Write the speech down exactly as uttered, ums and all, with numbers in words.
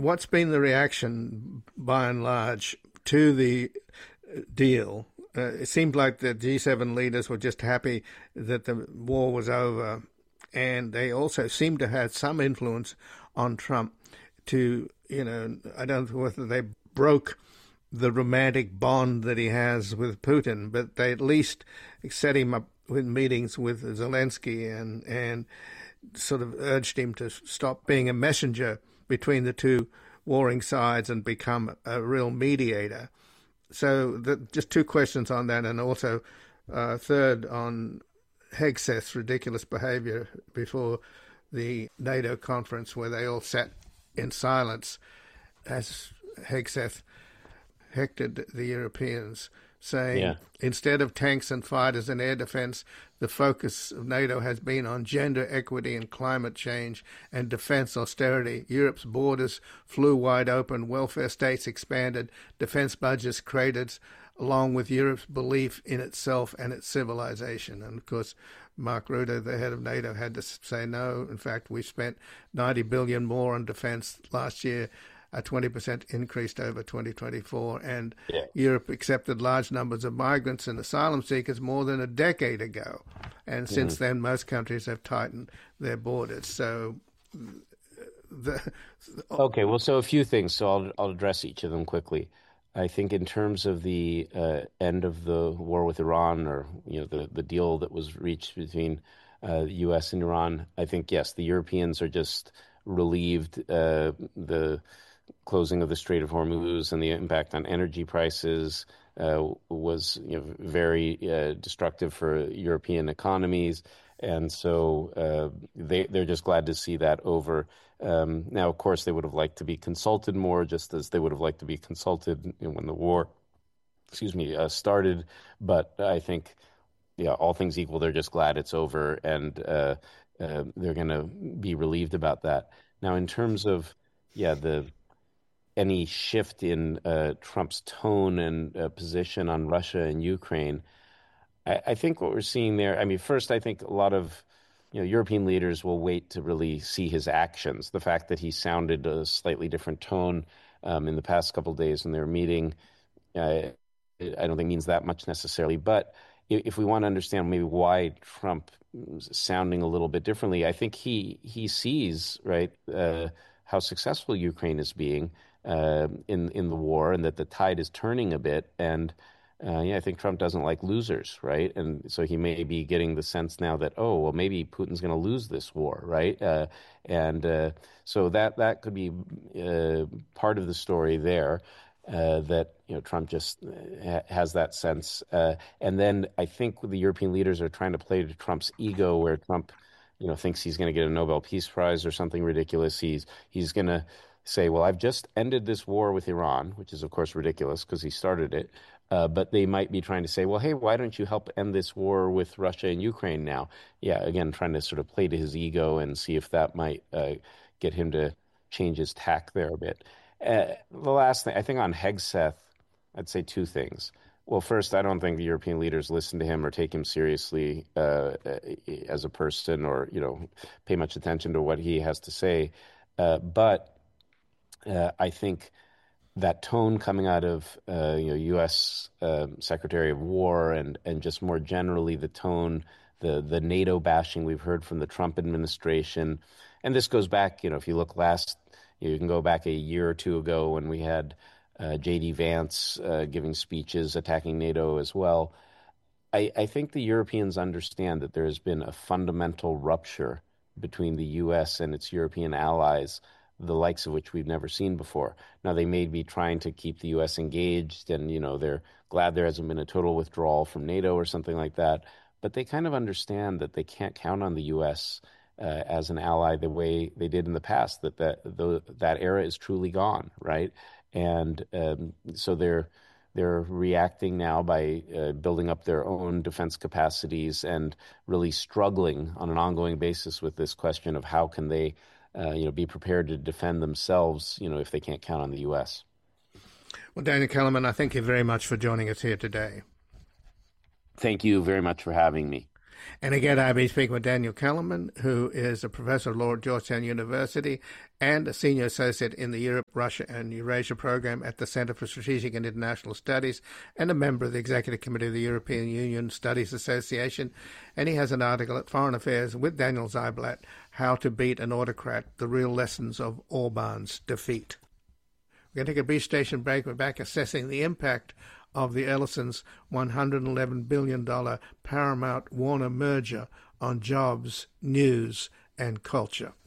what's been the reaction, by and large, to the deal? Uh, it seemed like the G seven leaders were just happy that the war was over, and they also seemed to have some influence on Trump to, you know, I don't know whether they broke the romantic bond that he has with Putin, but they at least set him up with meetings with Zelensky and, and sort of urged him to stop being a messenger between the two warring sides and become a real mediator. So the, just two questions on that, and also uh, third on Hegseth's ridiculous behavior before the NATO conference where they all sat in silence as Hegseth hectored the Europeans, saying, yeah. Instead of tanks and fighters and air defense, the focus of NATO has been on gender equity and climate change and defense austerity. Europe's borders flew wide open, welfare states expanded, defense budgets created, along with Europe's belief in itself and its civilization. And, of course, Mark Rutte, the head of NATO, had to say no. In fact, we spent ninety billion dollars more on defense last year, a twenty percent increase over twenty twenty-four, and yeah. Europe accepted large numbers of migrants and asylum seekers more than a decade ago. And mm-hmm. since then, most countries have tightened their borders. So, the, okay, well, so a few things. So I'll I'll address each of them quickly. I think in terms of the uh, end of the war with Iran, or you know the, the deal that was reached between uh, the U S and Iran, I think yes, the Europeans are just relieved. Uh, the closing of the Strait of Hormuz and the impact on energy prices uh, was you know, very uh, destructive for European economies, and so uh, they they're just glad to see that over. Um, now, of course, they would have liked to be consulted more, just as they would have liked to be consulted you know, when the war, excuse me, uh, started. But I think, yeah, all things equal, they're just glad it's over, and uh, uh, they're going to be relieved about that. Now, in terms of, yeah, the any shift in uh, Trump's tone and uh, position on Russia and Ukraine, I, I think what we're seeing there, I mean, first, I think a lot of you know, European leaders will wait to really see his actions. The fact that he sounded a slightly different tone um, in the past couple of days when they were meeting, uh, I don't think means that much necessarily. But if we want to understand maybe why Trump is sounding a little bit differently, I think he he sees right uh, how successful Ukraine is being uh, in in the war, and that the tide is turning a bit. And Uh, yeah, I think Trump doesn't like losers, right? And so he may be getting the sense now that, oh, well, maybe Putin's going to lose this war, right? Uh, and uh, so that that could be uh, part of the story there, uh, that you know Trump just ha- has that sense. Uh, and then I think the European leaders are trying to play to Trump's ego, where Trump, you know, thinks he's going to get a Nobel Peace Prize or something ridiculous. He's he's going to say, well, I've just ended this war with Iran, which is, of course, ridiculous because he started it. Uh, but they might be trying to say, well, hey, why don't you help end this war with Russia and Ukraine now? Yeah, again, trying to sort of play to his ego and see if that might uh, get him to change his tack there a bit. Uh, the last thing, I think on Hegseth, I'd say two things. Well, first, I don't think the European leaders listen to him or take him seriously uh, as a person, or, you know, pay much attention to what he has to say. Uh, but uh, I think that tone coming out of uh, you know U S Uh, Secretary of War, and and just more generally the tone, the the NATO bashing we've heard from the Trump administration, and this goes back, you know, if you look last, you, know, you can go back a year or two ago when we had uh, J D Vance uh, giving speeches attacking NATO as well. I, I think the Europeans understand that there has been a fundamental rupture between the U S and its European allies, the likes of which we've never seen before. Now, they may be trying to keep the U S engaged, and, you know, they're glad there hasn't been a total withdrawal from NATO or something like that, but they kind of understand that they can't count on the U S uh, as an ally the way they did in the past, that that, the, that era is truly gone, right? And um, so they're they're reacting now by uh, building up their own defense capacities and really struggling on an ongoing basis with this question of how can they Uh, you know, be prepared to defend themselves, you know, if they can't count on the U S. Well, Daniel Kellerman, I thank you very much for joining us here today. Thank you very much for having me. And again, I'll be speaking with Daniel Kellerman, who is a professor of law at Georgetown University and a senior associate in the Europe, Russia, and Eurasia program at the Center for Strategic and International Studies, and a member of the Executive Committee of the European Union Studies Association. And he has an article at Foreign Affairs with Daniel Ziblatt, How to Beat an Autocrat, the Real Lessons of Orban's Defeat. We're going to take a brief station break. We're back assessing the impact of the Ellison's one hundred eleven billion dollars Paramount-Warner merger on jobs, news, and culture.